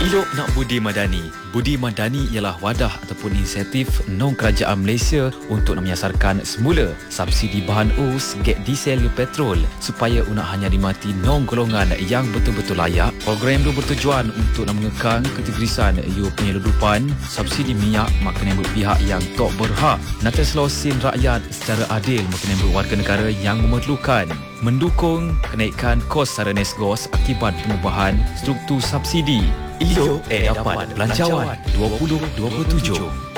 Elok nak budi madani. Budi madani ialah wadah ataupun inisiatif non-kerajaan Malaysia untuk menyasarkan semula subsidi bahan us, gas diesel dan petrol supaya unak hanya dimati non-golongan yang betul-betul layak. Program itu bertujuan untuk mengekang ketigrisan iu penyeludupan subsidi minyak makan pihak yang tak berhak. Nak selosin rakyat secara adil makan warga negara yang memerlukan. Mendukung kenaikan kos sara Nesgos akibat pengubahan struktur subsidi. Elok dapat belanjawan 2027.